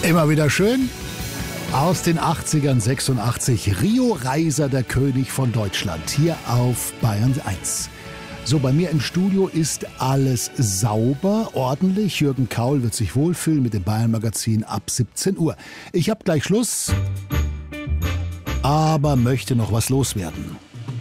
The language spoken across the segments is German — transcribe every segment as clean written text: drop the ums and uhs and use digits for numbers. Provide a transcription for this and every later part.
Immer wieder schön. Aus den 80ern, 86, Rio Reiser, der König von Deutschland, hier auf Bayern 1. So, bei mir im Studio ist alles sauber, ordentlich. Jürgen Kaul wird sich wohlfühlen mit dem Bayern-Magazin ab 17 Uhr. Ich habe gleich Schluss, aber möchte noch was loswerden.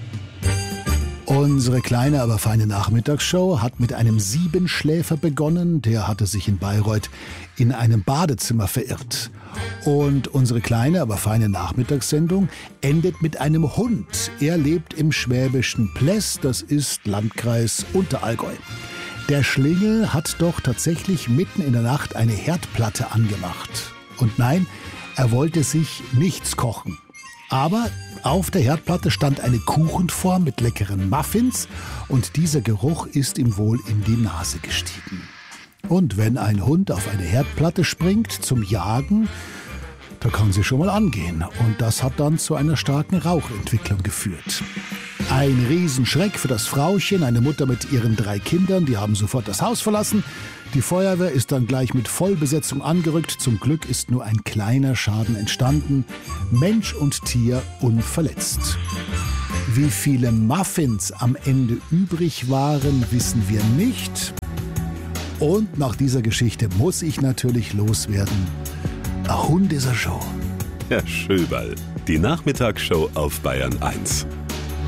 Unsere kleine, aber feine Nachmittagsshow hat mit einem Siebenschläfer begonnen. Der hatte sich in Bayreuth in einem Badezimmer verirrt. Und unsere kleine, aber feine Nachmittagssendung endet mit einem Hund. Er lebt im schwäbischen Pläss, das ist Landkreis Unterallgäu. Der Schlingel hat doch tatsächlich mitten in der Nacht eine Herdplatte angemacht. Und nein, er wollte sich nichts kochen. Aber auf der Herdplatte stand eine Kuchenform mit leckeren Muffins und dieser Geruch ist ihm wohl in die Nase gestiegen. Und wenn ein Hund auf eine Herdplatte springt zum Jagen, da kann sie schon mal angehen. Und das hat dann zu einer starken Rauchentwicklung geführt. Ein Riesenschreck für das Frauchen, eine Mutter mit ihren 3 Kindern, die haben sofort das Haus verlassen. Die Feuerwehr ist dann gleich mit Vollbesetzung angerückt. Zum Glück ist nur ein kleiner Schaden entstanden. Mensch und Tier unverletzt. Wie viele Muffins am Ende übrig waren, wissen wir nicht. Und nach dieser Geschichte muss ich natürlich loswerden. Ein Hund ist eine Show. Herr Schöberl, die Nachmittagsshow auf Bayern 1.